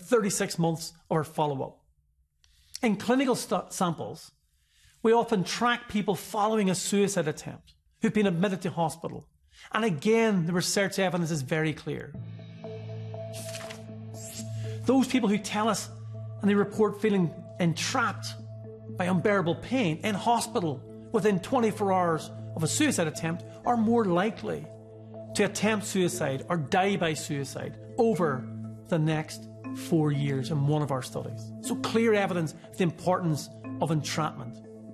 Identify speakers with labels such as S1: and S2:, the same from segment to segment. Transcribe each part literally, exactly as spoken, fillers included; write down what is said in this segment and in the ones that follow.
S1: thirty-six months of our follow-up. In clinical st- samples, we often track people following a suicide attempt who've been admitted to hospital. And again, the research evidence is very clear. Those people who tell us and they report feeling entrapped by unbearable pain in hospital within twenty-four hours of a suicide attempt are more likely to attempt suicide or die by suicide over the next four years in one of our studies. So clear evidence of the importance of entrapment.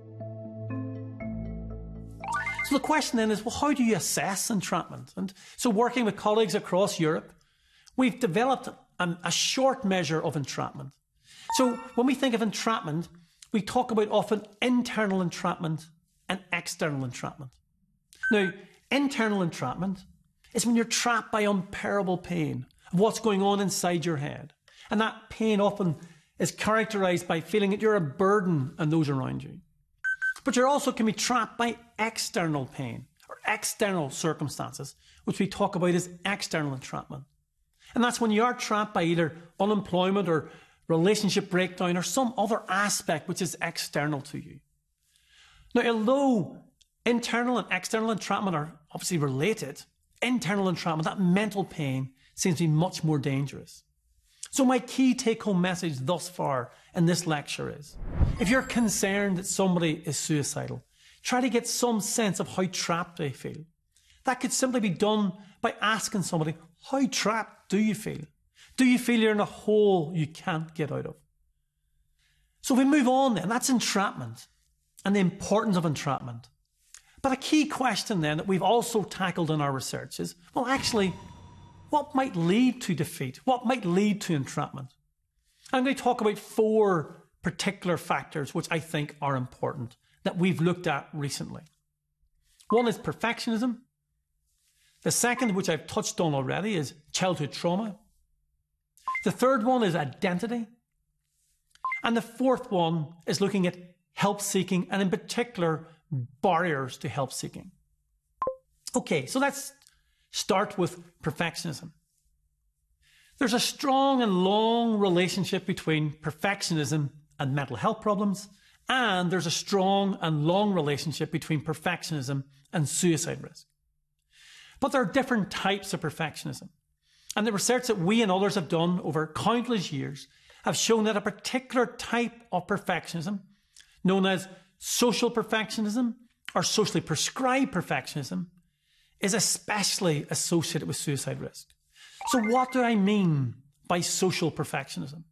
S1: So the question then is, well, how do you assess entrapment? And so working with colleagues across Europe, we've developed a, a short measure of entrapment. So when we think of entrapment, we talk about often internal entrapment and external entrapment. Now, internal entrapment is when you're trapped by unbearable pain of what's going on inside your head. And that pain often is characterized by feeling that you're a burden on those around you. But you also can be trapped by external pain or external circumstances, which we talk about as external entrapment. And that's when you are trapped by either unemployment or relationship breakdown or some other aspect which is external to you. Now, although internal and external entrapment are obviously related, internal entrapment, that mental pain, seems to be much more dangerous. So my key take-home message thus far in this lecture is, if you're concerned that somebody is suicidal, try to get some sense of how trapped they feel. That could simply be done by asking somebody, how trapped do you feel? Do you feel you're in a hole you can't get out of? So if we move on then, that's entrapment and the importance of entrapment. But a key question then that we've also tackled in our research is, well, actually, what might lead to defeat? What might lead to entrapment? I'm going to talk about four particular factors which I think are important that we've looked at recently. One is perfectionism. The second, which I've touched on already, is childhood trauma. The third one is identity. And the fourth one is looking at help seeking and in particular barriers to help seeking. Okay, so let's start with perfectionism. There's a strong and long relationship between perfectionism and mental health problems, and there's a strong and long relationship between perfectionism and suicide risk. But there are different types of perfectionism. And the research that we and others have done over countless years have shown that a particular type of perfectionism, known as social perfectionism or socially prescribed perfectionism, is especially associated with suicide risk. So what do I mean by social perfectionism?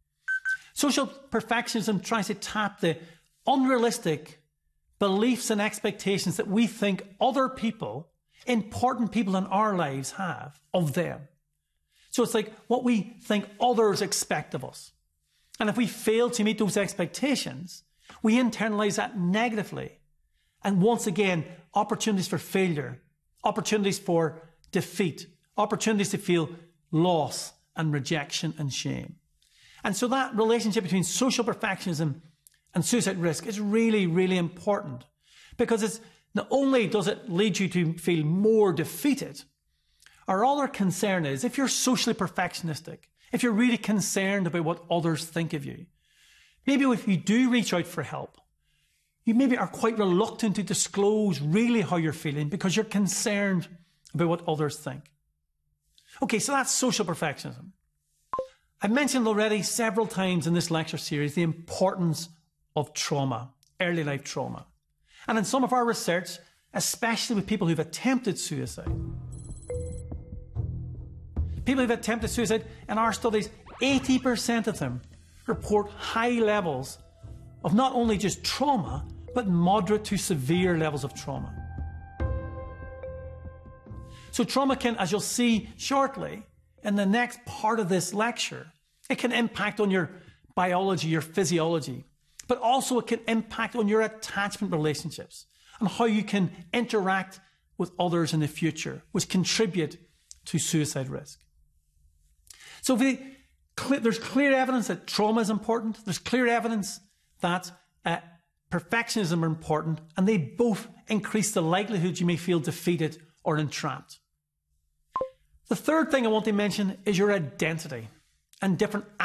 S1: Social perfectionism tries to tap the unrealistic beliefs and expectations that we think other people, important people in our lives, have of them. So it's like what we think others expect of us. And if we fail to meet those expectations, we internalize that negatively. And once again, opportunities for failure, opportunities for defeat, opportunities to feel loss and rejection and shame. And so that relationship between social perfectionism and suicide risk is really, really important, because it's not only does it lead you to feel more defeated, our other concern is if you're socially perfectionistic, if you're really concerned about what others think of you, maybe if you do reach out for help, you maybe are quite reluctant to disclose really how you're feeling because you're concerned about what others think. Okay, so that's social perfectionism. I've mentioned already several times in this lecture series the importance of trauma, early life trauma. And in some of our research, especially with people who've attempted suicide, people who've attempted suicide, in our studies, eighty percent of them report high levels of not only just trauma, but moderate to severe levels of trauma. So trauma can, as you'll see shortly, in the next part of this lecture, it can impact on your biology, your physiology, but also it can impact on your attachment relationships and how you can interact with others in the future, which contribute to suicide risk. So if we, there's clear evidence that trauma is important. There's clear evidence that uh, perfectionism are important, and they both increase the likelihood you may feel defeated or entrapped. The third thing I want to mention is your identity and different